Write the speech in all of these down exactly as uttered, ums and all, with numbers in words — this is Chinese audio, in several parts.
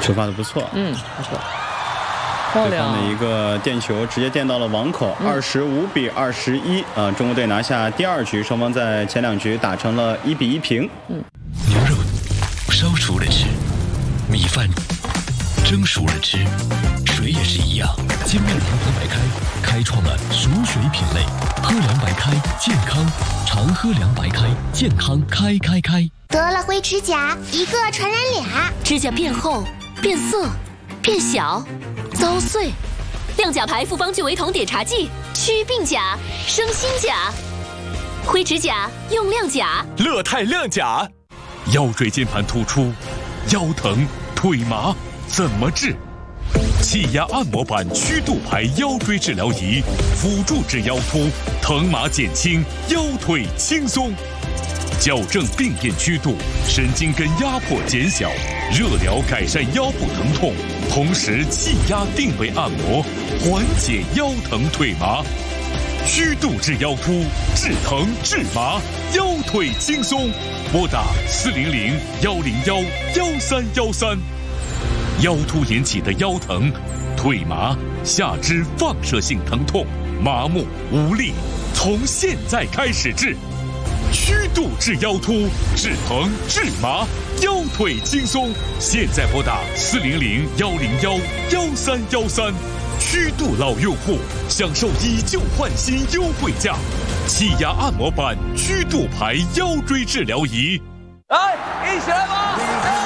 出发的不错， 嗯，不错，漂亮。 对方的一个垫球直接垫到了网口，二十五比二十一啊，中国队拿下第二局，双方在前两局打成了一比一平。 嗯， 牛肉烧熟了吃，米饭蒸熟了吃，水也是一样。精酿糖糖白开开创了熟水品类，喝凉白开健康，常喝凉白开健康开开开。 得了灰指甲，一个传染俩， 指甲变厚、变色、变小、遭碎。亮甲牌复方聚维酮碘茶剂，祛病甲、生新甲。灰指甲用亮甲。 乐泰亮甲。腰椎间盘突出，腰疼、腿麻怎么治？气压按摩板曲度牌腰椎治疗仪，辅助治腰突，疼麻减轻，腰腿轻松。矫正病变曲度，神经根压迫减小，热疗改善腰部疼痛，同时气压定位按摩，缓解腰疼腿麻。曲度治腰突，治疼治麻，腰腿轻松。拨打四零零幺零幺幺三幺三。腰突引起的腰疼、腿麻、下肢放射性疼痛、麻木无力，从现在开始治。曲度治腰突，治疼治麻，腰腿轻松。现在拨打四零零幺零幺幺三幺三。曲度老用户享受以旧换新优惠价，气压按摩板曲度牌腰椎治疗仪。 来，一起来吧！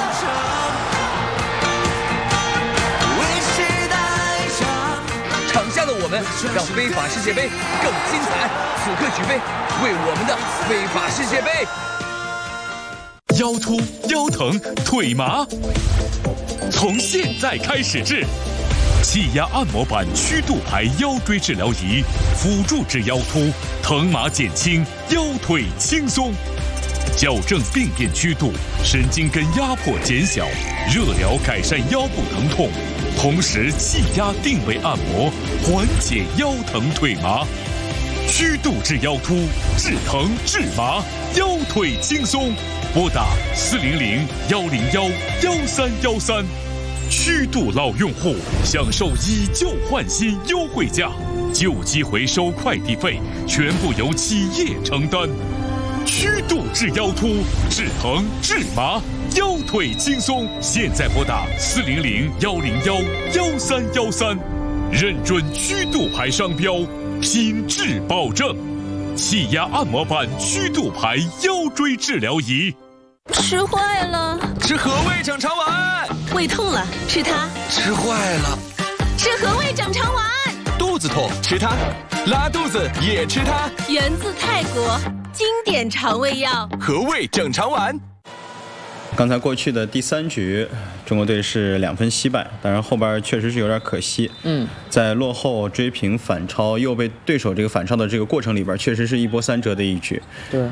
场下的我们让非法世界杯更精彩，此刻举杯，为我们的非法世界杯。 腰突、腰疼、腿麻，从现在开始治。气压按摩板曲度牌腰椎治疗仪，辅助治腰突，疼麻减轻，腰腿轻松。矫正病变曲度，神经根压迫减小，热疗改善腰部疼痛，同时气压定位按摩，缓解腰疼腿麻。曲度治腰突，治疼治麻，腰腿轻松。拨打四零零幺零幺幺三幺三。曲度老用户享受以旧换新优惠价，旧机回收快递费全部由企业承担。曲度治腰突，治疼治麻，腰腿轻松。现在拨打四零零幺零幺幺三幺三，认准曲度牌商标，品质保证。气压按摩板曲度牌腰椎治疗仪。 吃坏了， 吃和味整肠丸。 胃痛了，吃它。 吃坏了， 吃和味整肠丸。 肚子痛，吃它。拉肚子也吃它。 源自泰国，经典肠胃药。 和味整肠丸。 刚才过去的第三局，中国队是两分惜败，当然后边确实是有点可惜。 嗯， 在落后追平反超又被对手这个反超的这个过程里边，确实是一波三折的一局。 对。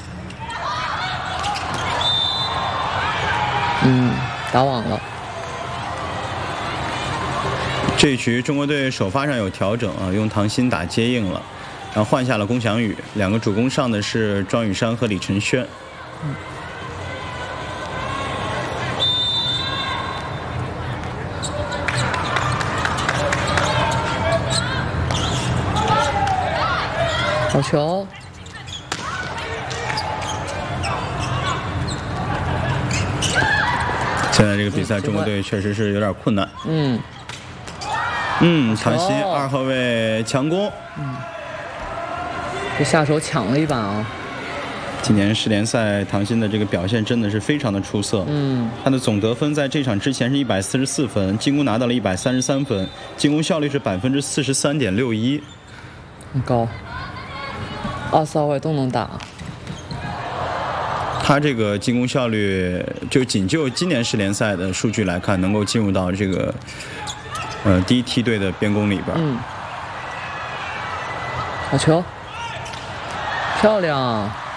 嗯，打网了。 这一局中国队首发上有调整啊，用唐鑫打接应了，然后换下了龚翔宇，两个主攻上的是庄宇珊和李承轩。 嗯。好球！ 现在这个比赛，中国队确实是有点困难。 嗯。 嗯，唐鑫二后卫强攻。 嗯。这下手抢了一把啊！ 今年世联赛唐鑫的这个表现真的是非常的出色。 嗯。 他的总得分在这场之前是一百四十四分，进攻拿到了一百三十三分，进攻效率是百分之四十三点六一， 很高。二四号位都能打。 他这个进攻效率，就仅就今年世联赛的数据来看，能够进入到这个呃第一梯队的边锋里边。 嗯。好球，漂亮。